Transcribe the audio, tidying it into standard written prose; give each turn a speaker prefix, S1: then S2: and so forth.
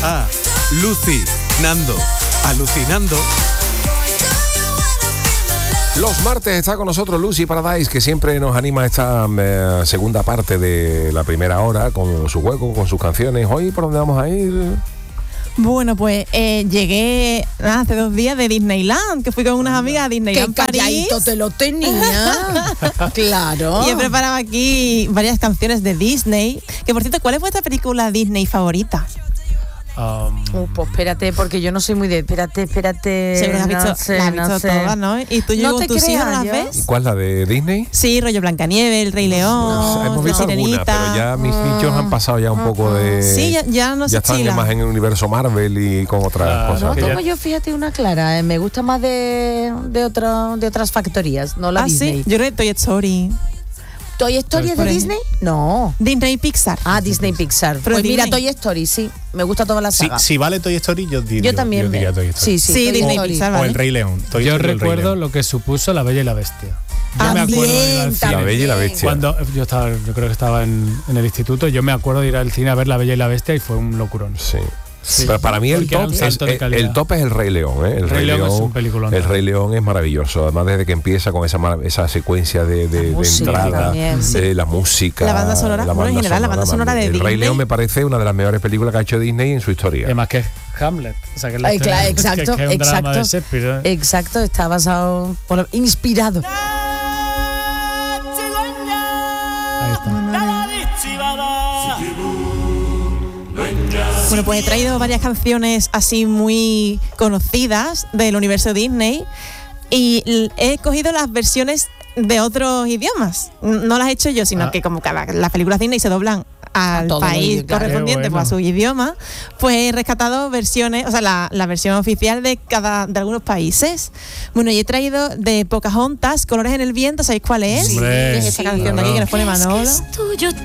S1: Lucy, Nando, alucinando.
S2: Los martes está con nosotros Lucy Paradise, que siempre nos anima a esta segunda parte de la primera hora con su juego, con sus canciones. Hoy, ¿por dónde vamos a ir?
S3: Bueno, pues llegué hace 2 días de Disneyland, que fui con unas amigas a Disneyland
S4: París. ¡Qué calladito te lo tenía! Claro.
S3: Y he preparado aquí varias canciones de Disney. Que, por cierto, ¿cuál es vuestra película Disney favorita?
S4: Pues espérate, porque yo no soy muy de... Espérate.
S3: Seguro que has visto todas, ¿no? ¿Y tú
S4: no
S3: con tus hijos las ves?
S2: ¿Cuál es la de Disney?
S3: Sí, rollo Blancanieves, El Rey León,
S2: hemos visto
S3: Sirenita.
S2: alguna, pero ya mis nichos han pasado ya un poco de...
S3: Sí, ya no se
S2: ya están
S3: chila.
S2: más en el universo Marvel y con otras cosas.
S4: No
S2: que
S4: tengo
S2: ya...
S4: yo, fíjate, una clara. Me gusta más de otras factorías, no la Disney.
S3: Sí, yo creo que Toy Story.
S4: ¿Toy Story es de Disney? No.
S3: Disney Pixar.
S4: Disney Pixar.
S3: Pero
S4: pues mira,
S3: Disney.
S4: Toy Story, sí. Me gusta toda la saga.
S5: Si vale Toy Story, yo diría Toy Story.
S4: Sí,
S3: Toy
S4: Disney
S3: Story.
S4: Pixar,
S5: O
S4: ¿vale?
S5: El Rey León.
S6: Yo recuerdo lo que supuso La Bella y la Bestia.
S4: Yo
S6: me acuerdo de ir al cine.
S2: La Bella y la Bestia.
S6: Cuando yo creo que estaba en el instituto, yo me acuerdo de ir al cine a ver La Bella y la Bestia y fue un locurón.
S2: Sí.
S6: Sí,
S2: pero para mí el
S6: porque era
S2: top,
S6: un salto de calidad.
S2: el top es El Rey León, ¿eh? El Rey León
S6: es un peliculón.
S2: El Rey León es maravilloso, además desde que empieza con esa secuencia de
S4: música
S2: entrada,
S4: también,
S2: la música,
S3: La banda sonora, bueno, en general, la banda sonora de
S2: El
S3: Disney.
S2: Rey León me parece una de las mejores películas que ha hecho Disney en su historia.
S6: Además que es Hamlet, o sea que es la historia,
S4: Exacto,
S6: que es un drama de Shakespeare, ¿eh?
S4: Exacto, está basado, inspirado.
S6: Ahí está.
S3: Bueno, pues he traído varias canciones así muy conocidas del universo Disney y he cogido las versiones de otros idiomas. No las he hecho yo, sino que como las películas Disney se doblan al país correspondiente, pues a su idioma, pues he rescatado versiones, o sea, la versión oficial de algunos países. Bueno, y he traído de Pocahontas, Colores en el viento, ¿sabéis cuál es?
S6: Hombre,
S3: Es esa canción de aquí que nos pone Manolo.